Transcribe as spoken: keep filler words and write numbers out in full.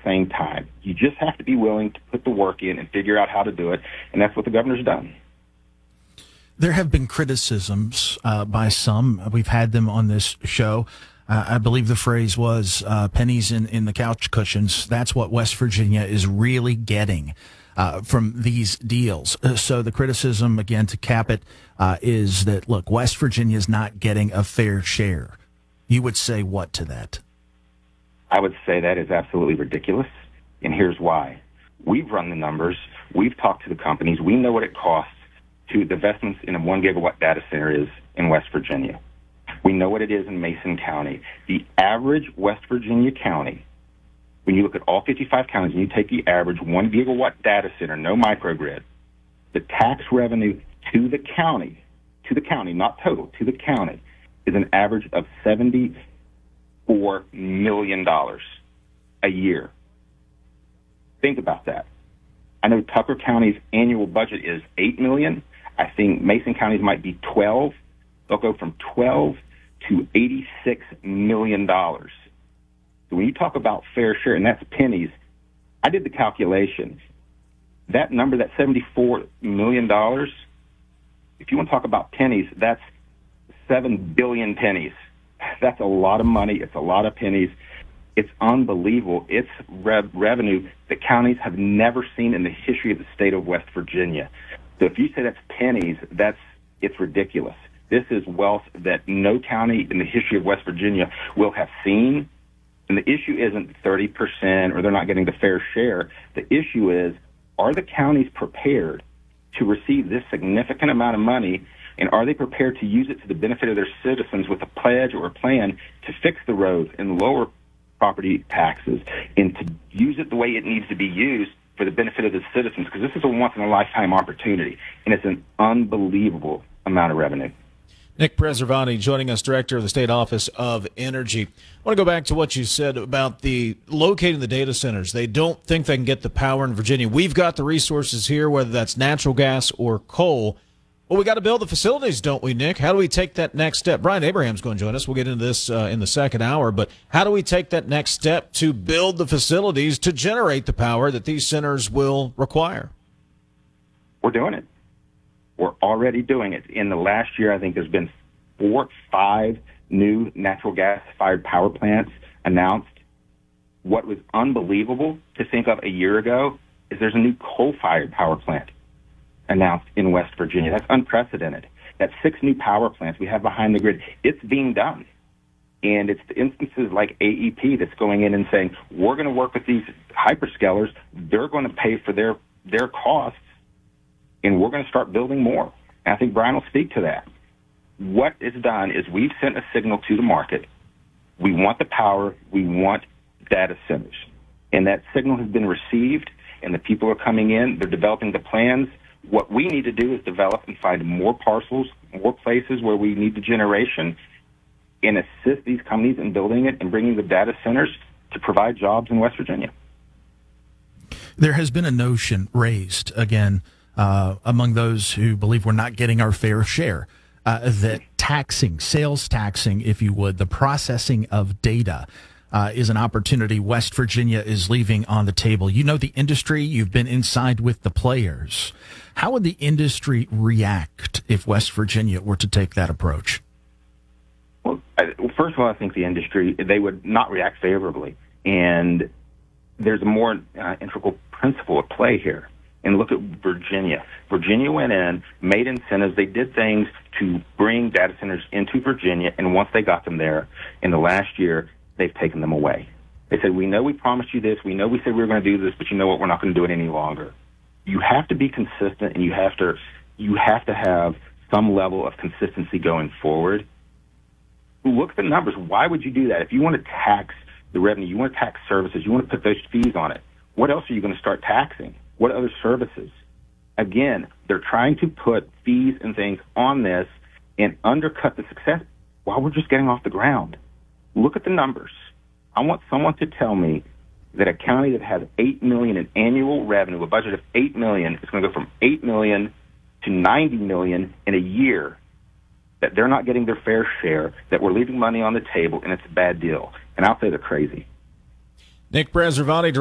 same time. You just have to be willing to put the work in and figure out how to do it, and that's what the governor's done. There have been criticisms uh, by some. We've had them on this show. Uh, I believe the phrase was uh, pennies in, in the couch cushions. That's what West Virginia is really getting uh, from these deals. Uh, so the criticism, again, to cap it, uh, is that, look, West Virginia is not getting a fair share. You would say what to that? I would say that is absolutely ridiculous, and here's why. We've run the numbers. We've talked to the companies. We know what it costs to the investments in a one gigawatt data center is in West Virginia. We know what it is in Mason County. The average West Virginia county, when you look at all fifty-five counties and you take the average one gigawatt data center, no microgrid, the tax revenue to the county, to the county, not total, to the county, is an average of seventy-four million dollars a year. Think about that. I know Tucker County's annual budget is eight million dollars. I think Mason County's might be twelve. They'll go from twelve to eighty-six million dollars. So when you talk about fair share, and that's pennies, I did the calculation. That number, that seventy-four million dollars, if you want to talk about pennies, that's seven billion pennies. That's a lot of money. It's a lot of pennies. It's unbelievable. It's rev- revenue that counties have never seen in the history of the state of West Virginia. So if you say that's pennies, that's it's ridiculous. This is wealth that no county in the history of West Virginia will have seen. And the issue isn't thirty percent or they're not getting the fair share. The issue is, are the counties prepared to receive this significant amount of money, and are they prepared to use it to the benefit of their citizens with a pledge or a plan to fix the roads and lower property taxes and to use it the way it needs to be used for the benefit of the citizens? Because this is a once-in-a-lifetime opportunity, and it's an unbelievable amount of revenue. Nick Preservati joining us, Director of the State Office of Energy. I want to go back to what you said about the locating the data centers. They don't think they can get the power in Virginia. We've got the resources here, whether that's natural gas or coal. Well, we got to build the facilities, don't we, Nick? How do we take that next step? Brian Abraham's going to join us. We'll get into this uh, in the second hour. But how do we take that next step to build the facilities to generate the power that these centers will require? We're doing it. We're already doing it. In the last year, I think there's been four, five new natural gas-fired power plants announced. What was unbelievable to think of a year ago is there's a new coal-fired power plant announced in West Virginia. That's unprecedented. That's six new power plants we have behind the grid. It's being done. And it's the instances like A E P that's going in and saying, we're going to work with these hyperscalers. They're going to pay for their, their costs, and we're going to start building more. And I think Brian will speak to that. What is done is we've sent a signal to the market. We want the power. We want data centers. And that signal has been received, and the people are coming in. They're developing the plans. What we need to do is develop and find more parcels, more places where we need the generation, and assist these companies in building it and bringing the data centers to provide jobs in West Virginia. There has been a notion raised, again, uh, among those who believe we're not getting our fair share, uh, that taxing, sales taxing, if you would, the processing of data uh, is an opportunity West Virginia is leaving on the table. You know the industry. You've been inside with the players. How would the industry react if West Virginia were to take that approach? Well, I, well, first of all, I think the industry, they would not react favorably. And there's a more uh, integral principle at play here. And look at Virginia. Virginia went in, made incentives. They did things to bring data centers into Virginia, and once they got them there, in the last year, they've taken them away. They said, we know we promised you this. We know we said we were going to do this, but you know what? We're not going to do it any longer. You have to be consistent, and you have to you have to have some level of consistency going forward. Look at the numbers. Why would you do that? If you want to tax the revenue, you want to tax services, you want to put those fees on it, what else are you going to start taxing? What other services? Again, they're trying to put fees and things on this and undercut the success while we're just getting off the ground. Look at the numbers. I want someone to tell me that a county that has eight million dollars in annual revenue, a budget of eight million dollars, is going to go from eight million dollars to ninety million dollars in a year, that they're not getting their fair share, that we're leaving money on the table, and it's a bad deal. And I'll say they're crazy. Nick Preservati,